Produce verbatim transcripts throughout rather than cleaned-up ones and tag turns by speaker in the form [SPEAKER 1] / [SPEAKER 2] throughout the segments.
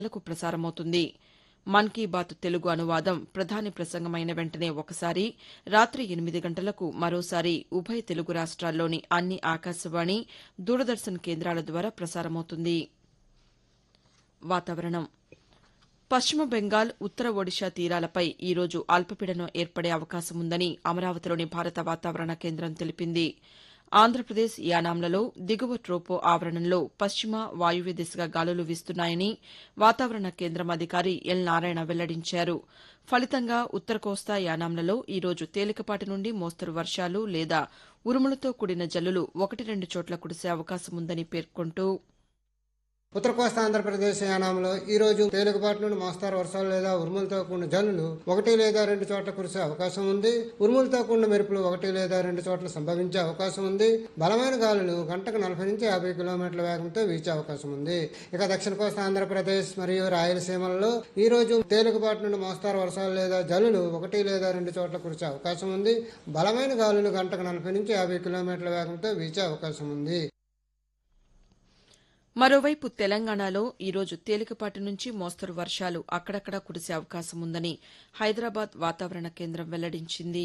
[SPEAKER 1] లకు ప్రసారమవుతుంది. మన్ కీ బాత్ తెలుగు అనువాదం ప్రధాని ప్రసంగమైన వెంటనే ఒకసారి, రాత్రి ఎనిమిది గంటలకు మరోసారి ఉభయ తెలుగు రాష్ట్రాల్లోని అన్ని ఆకాశవాణి, దూరదర్శన్ కేంద్రాల ద్వారా ప్రసారమవుతుంది. వాతావరణం. పశ్చిమ బెంగాల్, ఉత్తర ఒడిషా తీరాలపై ఈ రోజు అల్పపీడనం ఏర్పడే అవకాశం ఉందని అమరావతిలోని భారత వాతావరణ కేంద్రం తెలిపింది. ఆంధ్రప్రదేశ్, యానాంలలో దిగువ ట్రోపో ఆవరణంలో పశ్చిమ వాయువ్య దిశగా గాలులు వీస్తున్నాయని వాతావరణ కేంద్రం అధికారి ఎల్ నారాయణ వెల్లడించారు. ఫలితంగా ఉత్తర కోస్తా, యానాంలలో ఈ రోజు తేలికపాటి నుండి మోస్తరు వర్షాలు లేదా ఉరుములతో కూడిన జల్లులు ఒకటి రెండు చోట్ల కురిసే అవకాశం ఉందని పేర్కొంటూ
[SPEAKER 2] ఉత్తర కోస్తా ఆంధ్రప్రదేశ్ యానాంలో ఈ రోజు తేలికపాటి నుండి మోస్తారు వర్షాలు లేదా ఉరుములతో కూడిన జల్లులు ఒకటి లేదా రెండు చోట్ల కురిసే అవకాశం ఉంది. ఉరుములతో కూడిన మెరుపులు ఒకటి లేదా రెండు చోట్ల సంభవించే అవకాశం ఉంది. బలమైన గాలులు గంటకు నలభై నుంచి యాభై కిలోమీటర్ల వేగంతో వీచే అవకాశం ఉంది. ఇక దక్షిణ కోస్తా ఆంధ్రప్రదేశ్ మరియు రాయలసీమలలో ఈ రోజు తేలికపాటి నుండి మోస్తారు వర్షాలు లేదా జల్లులు ఒకటి లేదా రెండు చోట్ల కురిసే అవకాశం ఉంది. బలమైన గాలులు గంటకు నలభై నుంచి యాభై కిలోమీటర్ల వేగంతో వీచే అవకాశం ఉంది.
[SPEAKER 1] మరోవైపు తెలంగాణలో ఈ రోజు తేలికపాటి నుంచి మోస్తరు వర్షాలు అక్కడక్కడా కురిసే అవకాశం ఉందని హైదరాబాద్ వాతావరణ కేంద్రం వెల్లడించింది.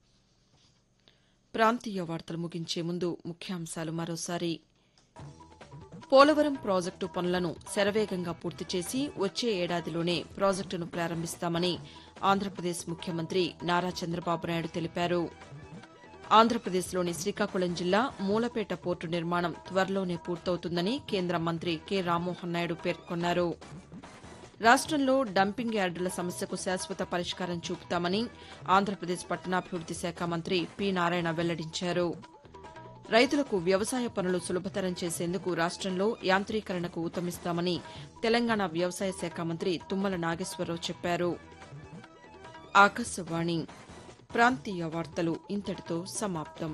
[SPEAKER 1] ప్రాంతీయ వార్తలు ముగించే ముందు ముఖ్యాంశాలు మరోసారి. పోలవరం ప్రాజెక్టు పనులను శరవేగంగా పూర్తి చేసి వచ్చే ఏడాదిలోనే ప్రాజెక్టును ప్రారంభిస్తామని ఆంధ్రప్రదేశ్ ముఖ్యమంత్రి నారా చంద్రబాబు నాయుడు తెలిపారు. ఆంధ్రప్రదేశ్లోని శ్రీకాకుళం జిల్లా మూలపేట పోర్టు నిర్మాణం త్వరలోనే పూర్తవుతుందని కేంద్ర మంత్రి కె రామ్మోహన్ నాయుడు పేర్కొన్నారు. రాష్టంలో డంపింగ్ యార్డుల సమస్యకు శాశ్వత పరిష్కారం చూపుతామని ఆంధ్రప్రదేశ్ పట్టణాభివృద్ది శాఖ మంత్రి పి నారాయణ వెల్లడించారు. రైతులకు వ్యవసాయ పనులు సులభతరం చేసేందుకు రాష్టంలో యాంత్రీకరణకు ఊతమిస్తామని తెలంగాణ వ్యవసాయ శాఖ మంత్రి తుమ్మల నాగేశ్వరరావు చెప్పారు. ఆకాశవాణి ప్రాంతీయ వార్తలు ఇంతటితో సమాప్తం.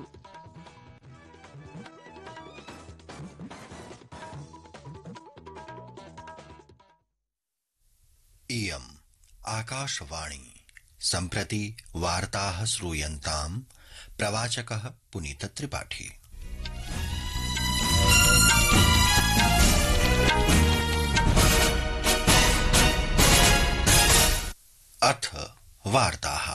[SPEAKER 3] इयम् आकाशवाणी सम्प्रति वार्ताः श्रूयन्ताम् प्रवाचकः पुनीत त्रिपाठी। अथ वार्ताः।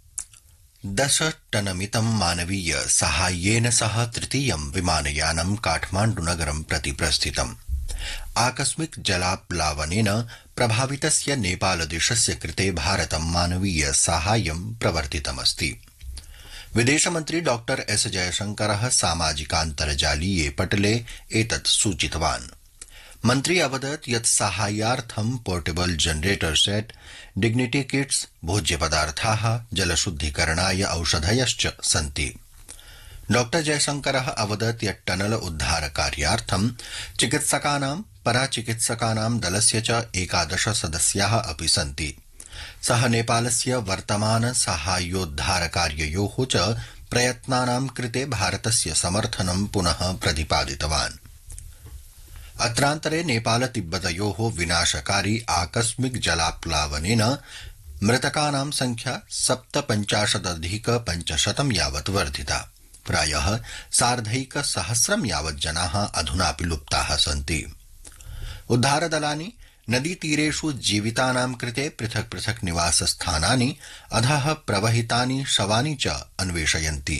[SPEAKER 3] दश टनमितं मानवीय साहाय्येन सह तृतीयं विमानयानं काठमाण्डुनगरं प्रति प्रस्थितम्। आकस्मिक जलाप्लावनेन प्रभावितस्य नेपालदेशस्य कृते भारतं मानवीय साहाय्यं प्रवर्तितमस्ति। विदेशमन्त्री डॉ एस जयशंकरः सामाजिकान्तर्जालीये पटले एतत् सूचितवान्। मन्त्री अवदत् यत् साहाय्यार्थं portable generator set, dignity kits, भोज्यपदार्थाः, जलशुद्धीकरणाय औषधयश्च सन्ति। डॉ जयशंकरः अवदत् यत् टनल उद्धार कार्यार्थं चिकित्सकानां, पराचिकित्सकानां दलस्य च एकादश सदस्याः अपि सन्ति। सः नेपालस्य वर्तमान साहाय्योद्धार कार्ययोः च प्रयत्नानां कृते भारतस्य समर्थनं पुनः प्रतिपादितवान्। अत्रान्तरे नेपाल तिब्बतयोः विनाशकारी आकस्मिक जलाप्लावनेन मृतकानां संख्या सप्तपञ्चाशदधिक पञ्चशतं यावत् वर्धिता। प्रायः सार्धैक सहस्रं यावत् जनाः अधुनापि लुप्ताः सन्ति। उद्धारदलानि नदीतीरेषु जीवितानां कृते पृथक् पृथक् निवासस्थानानि, अधः प्रवहितानि शवानि च अन्वेषयन्ति।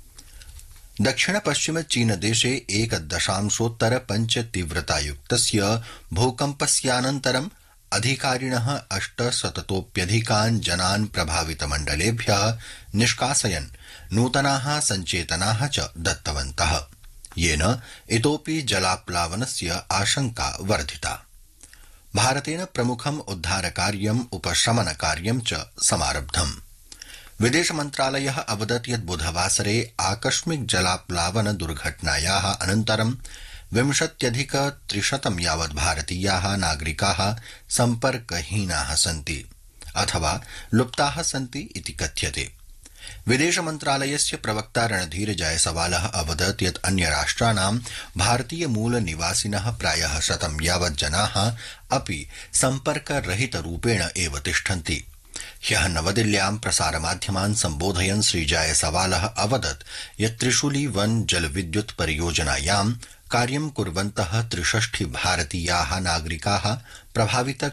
[SPEAKER 3] दक्षिण पश्चिम चीनदेशे एकदशांशोत्तर पञ्च तीव्रतायुक्तस्य भूकम्पस्यानन्तरम् अधिकारिणः अष्टशततोप्यधिकान् जनान् प्रभावितमण्डलेभ्यः निष्कासयन् नूतनाः सञ्चेतनाः च दत्तवन्तः, येन इतोपि जलाप्लावनस्य आशंका वर्धिता। भारतेन प्रमुखम् उद्धारकार्यम् उपशमनकार्यं च समारब्धम्। विदेशमन्त्रालयः अवदत् यत् बुधवासरे आकस्मिक जलाप्लावन दुर्घटनायाः अनन्तरं विंशत्यधिक त्रिशतं यावत् भारतीयाः नागरिकाः सम्पर्कहीनाः सन्ति अथवा लुप्ताः सन्ति इति कथ्यते। विदेशमन्त्रालयस्य प्रवक्ता रणधीर जायसवालः अवदत् यत् अन्यराष्ट्राणां भारतीयमूलनिवासिनः प्रायः शतं यावत् जनाः अपि सम्पर्करहितरूपेण एव तिष्ठन्ति। ह्यः नवदिल्ल्यां प्रसारमाध्यमान् सम्बोधयन् श्रीजायसवालः अवदत् यत् त्रिशूली वन जलविद्युत् परियोजनायां कार्यं कुर्वन्तः त्रिषष्टि भारतीयाः नागरिकाः प्रभावित